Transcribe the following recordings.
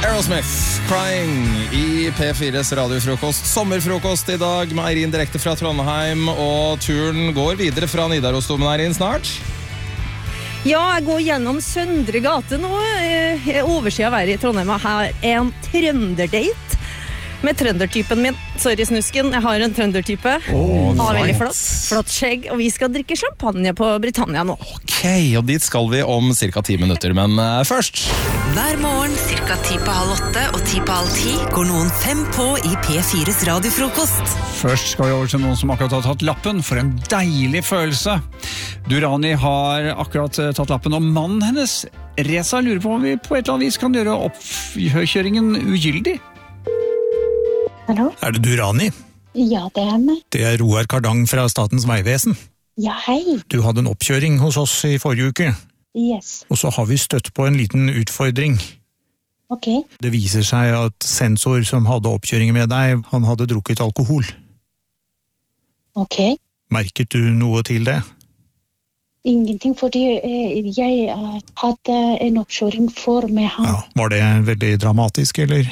Aerosmith, Crying i P4s radiofrokost. Sommerfrokost i dag med Eirin direkte fra Trondheim, og turen går videre fra Nidarosdomen, Eirin, snart. Ja, jeg går gjennom Søndre gate nå, oversiden av været i Trondheim, og her er en trønderdate med trøndertypen min. Sorry, snusken, jeg har en trøndertype. Han er veldig flott skjegg, og vi skal drikke champagne på Britannia nå. Ok, og dit skal vi om cirka 10 minutter, men først. Hver morgen cirka 7:30 og 9:30 går noen 5 på i P4s radiofrokost. Først skal vi over til noen som akkurat har tatt lappen. For en deilig følelse. Durrani har akkurat tatt lappen, og mannen hennes, Reza, lurer på om vi på et eller annet vis kan gjøre oppkjøringen ugyldig. Hallo? Er det Durrani? Ja, det er meg. Det er Roar Kardang fra Statens vegvesen. Ja, hei. Du hadde en oppkjøring hos oss i forrige uke. Yes. Og så har vi støtt på en liten utfordring. Ok. Det viser seg at sensor som hadde oppkjøringen med deg, han hadde drukket alkohol. Ok. Merket du noe til det? Ingenting, fordi jeg hadde en oppkjøring for med han. Ja, var det veldig dramatisk, eller?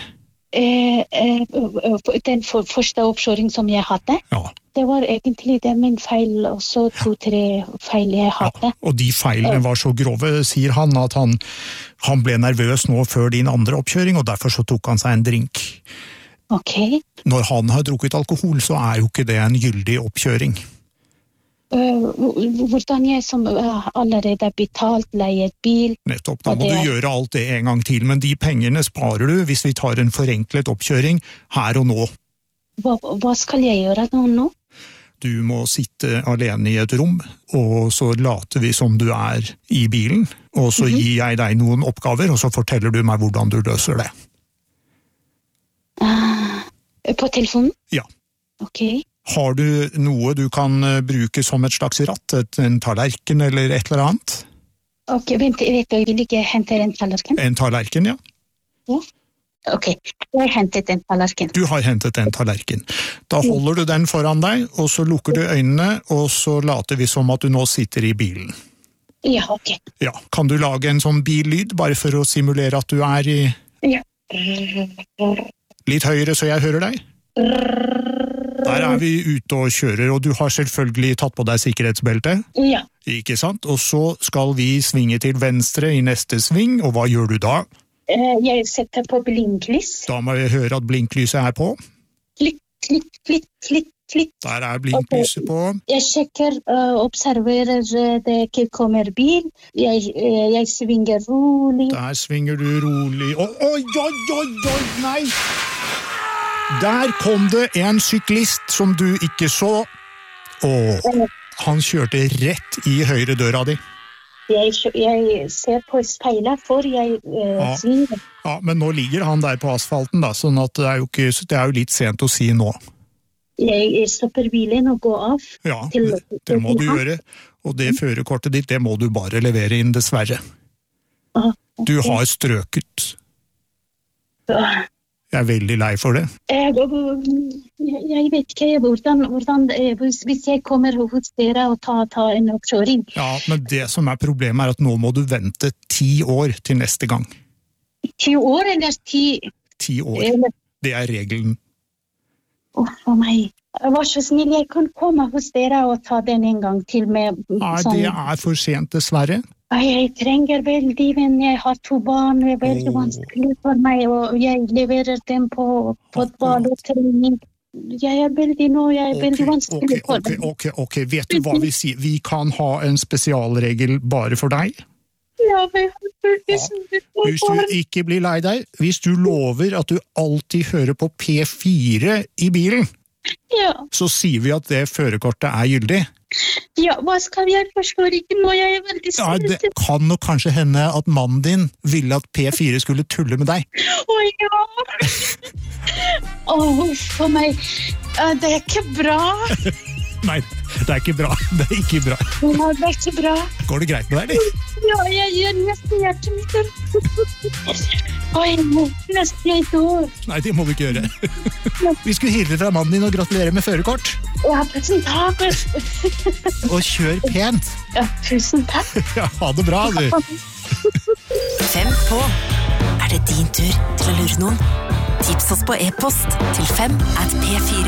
Den første oppkjøring som jeg hadde, Ja. det var egentlig det min feil, og så 2-3 feil jeg hadde. Ja, og de feilene var så grove, sier han, at han ble nervøs nå før din andre oppkjøring, og derfor så tok han seg en drink. Ok. Når han har drukket alkohol, så er jo ikke det en gyldig oppkjøring. Hvordan jeg som allerede har betalt, leiet bil. Nettopp, da må du gjøre alt det en gang til, men de pengene sparer du hvis vi tar en forenklet oppkjøring her og nå. Hva skal jeg gjøre nå? Du må sitte alene i et rom, og så later vi som du er i bilen, og så gir jeg deg noen oppgaver, og så forteller du meg hvordan du løser det. På telefonen? Ja. Ok. Har du noe du kan bruke som et slags ratt, en tallerken eller et eller annet? Ok, vent, jeg vil ikke hente en tallerken. En tallerken, ja. Ja. Ok, jeg har hentet en tallerken. Du har hentet en tallerken. Da holder du den foran deg, og så lukker du øynene, og så later vi som at du nå sitter i bilen. Ja, ok. Ja, kan du lage en sånn billyd, bare for å simulere at du er i... Ja. Litt høyere, så jeg hører deg? Der er vi ute og kjører, og du har selvfølgelig tatt på deg sikkerhetsbelte. Ja. Ikke sant? Og så skal vi svinge til venstre i neste sving, og hva gjør du da? Jeg setter på blinklys. Da må jeg høre at blinklyset er på. Klikk, klikk, klikk, klikk, klikk. Der er blinklyset på. Jeg sjekker, observerer det ikke kommer bil. Jeg svinger rolig. Der svinger du rolig. Oi, nei! Der kom det en syklist som du ikke så. Han kjørte rett i høyre døra di. Jeg ser på speilet for jeg svinger. Ja, men nå ligger han der på asfalten, da, sånn at det er jo litt sent å si nå. Jeg stopper bilen og går av. Ja, det må du gjøre. Og det førerkortet ditt, det må du bare levere inn, dessverre. Du har strøket. Jeg er veldig lei for det. Jeg vet ikke hvordan hvis jeg kommer hos dere og tar en oppkjøring. Ja, men det som er problemet er at nå må du vente 10 år til neste gang. 10 år eller 10? 10 år. Det er regelen. For meg. Vær så snill, jeg kan komme hos dere og ta den en gang til med Nei, det er for sent, dessverre. Jeg trenger veldig, men jeg har 2 barn, det er veldig vanskelig for meg, og jeg leverer dem på fotball og trening. Jeg er veldig vanskelig for dem. Ok, vet du hva vi sier? Vi kan ha en spesialregel bare for deg. Ja, men hvis du ikke blir lei deg, hvis du lover at du alltid hører på P4 i bilen, så sier vi at det førerkortet er gyldig. Ja, hva skal jeg forstå ikke nå? Jeg er veldig stresset. Ja, det kan nok kanskje hende at mannen din ville at P4 skulle tulle med deg. Ja. For meg. Det er ikke bra. Nei, det er ikke bra. Det er ikke bra. Ja, det er ikke bra. Går det greit med deg, eller? Ja, jeg gjør nesten hjertet mitt. Nesten jeg dår. Nei, det må du ikke gjøre. Vi skulle hilse fra mannen din og gratulere med førerkort. Ja, tusen takk. Og kjør pent. Ja, tusen takk. Ja, ha det bra, du. 5 på. det din tur til å lure noen. Tips oss på e-post til 5@p4.